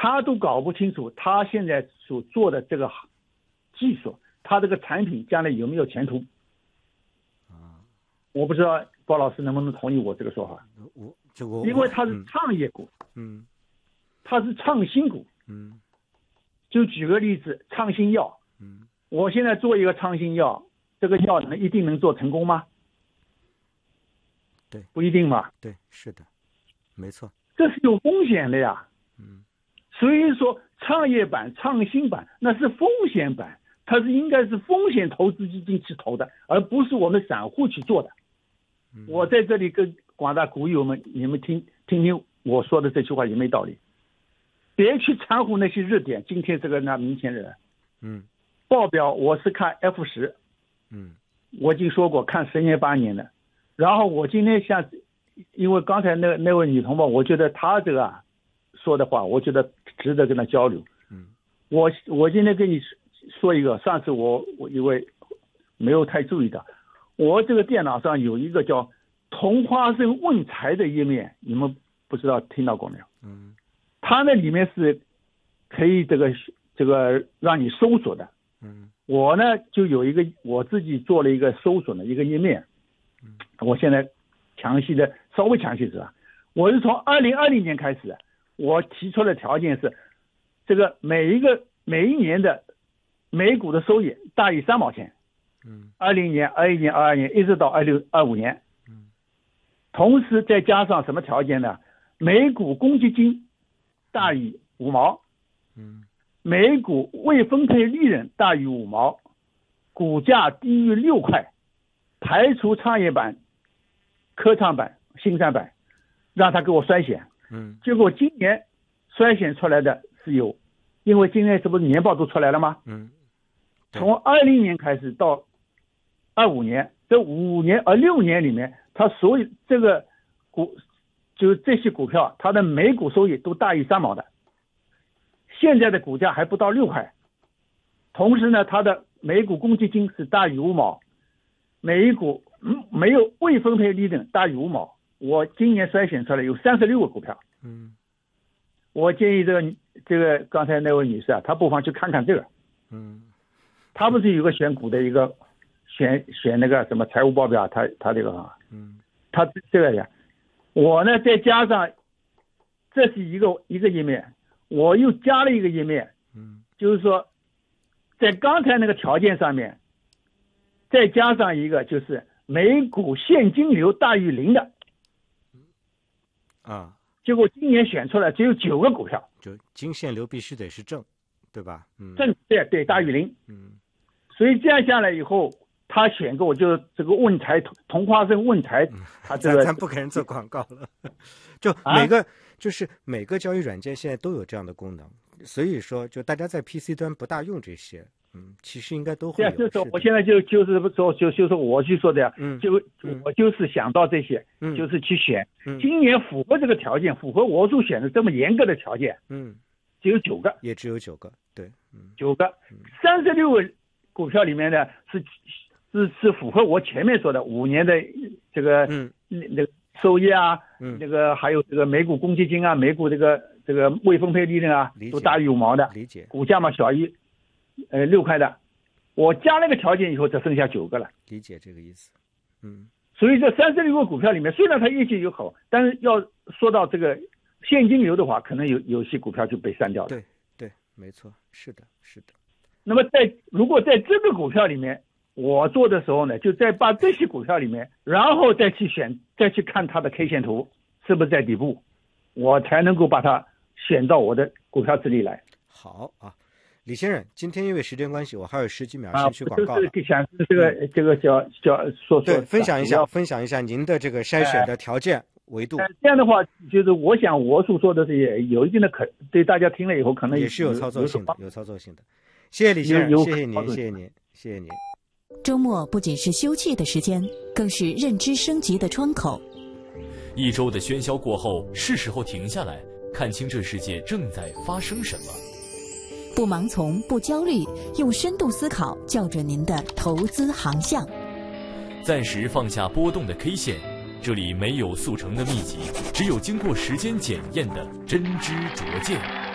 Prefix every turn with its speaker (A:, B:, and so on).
A: 他都搞不清楚他现在所做的这个技术，他这个产品将来有没有前途。我不知道包老师能不能同意我这个说法。因为它是创业股，它是创新股，就举个例子，创新药，我现在做一个创新药，这个药一定能做成功吗？
B: 对，
A: 不一定嘛。
B: 对，是的，没错，
A: 这是有风险的呀。所以说创业板、创新板那是风险板，它是应该是风险投资基金去投的，而不是我们散户去做的。我在这里跟广大股友们，你们听听我说的这句话有没有道理？别去掺和那些热点，今天这个那明天的。报表我是看 F10，我已经说过看10年8年的。然后我今天因为刚才那位女同胞，我觉得她这个说的话，我觉得值得跟她交流。我今天跟你说一个，上次我因为没有太注意到，我这个电脑上有一个叫同花顺问财的页面，你们不知道听到过没有？它那里面是可以这个让你搜索的。我呢就有一个我自己做了一个搜索的一个页面。我现在稍微详细说，我是从2020年开始，我提出的条件是，这个每一年的每股的收益大于3毛钱。20年、21年、22年一直到25年。同时再加上什么条件呢？每股公积金大于5毛。每股未分配利润大于5毛，股价低于6块，排除创业板、科创板、新三板，让他给我筛选。结果今年筛选出来的是因为今年这不是年报都出来了吗？从20年开始到25年，这6年里面，它所有这个就是这些股票，它的每股收益都大于3毛的。现在的股价还不到6块，同时呢，它的每股公积金是大于5毛，每一股没有未分配利润大于5毛。我今年筛选出来有36个股票。我建议这个刚才那位女士她不妨去看看这个。她不是有个选股的一个选那个什么财务报表，她这个她这个呀，我呢再加上这是一个页面。我又加了一个页面，就是说，在刚才那个条件上面，再加上一个就是每股现金流大于0的，结果今年选出来只有9个股票，
B: 就净现流必须得是正，对吧？
A: 正对大于0。所以这样下来以后，他选给我就是这个问财同花顺问财，他这个
B: 咱不给人做广告了，就就是每个交易软件现在都有这样的功能，所以说就大家在 PC 端不大用这些，其实应该都会有。
A: 就是我现在就是说就是我去说的呀，我就是想到这些，就是去选。今年符合这个条件，符合我所选的这么严格的条件，只有9个，
B: 也只有9个，对
A: ，9个，36个股票里面呢是符合我前面说的5年的这个那个收益啊，那个还有这个每股公积金啊，每股这个未分配利润啊，都大于5毛的，
B: 理解，
A: 股价嘛小于6块的，我加了个条件以后，只剩下9个了，
B: 理解这个意思，
A: 所以这36个股票里面，虽然它业绩有好，但是要说到这个现金流的话，可能有些股票就被删掉了。
B: 对，没错，是的。
A: 那么如果在这个股票里面，我做的时候呢，就再把这些股票里面，然后再去看它的 K 线图是不是在底部，我才能够把它选到我的股票池里来。
B: 好啊，李先生，今天因为时间关系，我还有10几秒先去广告了。
A: 就是想这个叫说
B: 对，分享一下您的这个筛选的条件维度。
A: 这样的话，就是我想我所说的这些有一定的对大家听了以后可能
B: 也是有操作性的。谢谢李先生，谢谢您。
C: 周末不仅是休憩的时间，更是认知升级的窗口。
D: 一周的喧嚣过后，是时候停下来，看清这世界正在发生什么。
C: 不盲从，不焦虑，用深度思考校准您的投资航向。
D: 暂时放下波动的 K 线，这里没有速成的秘籍，只有经过时间检验的真知灼见。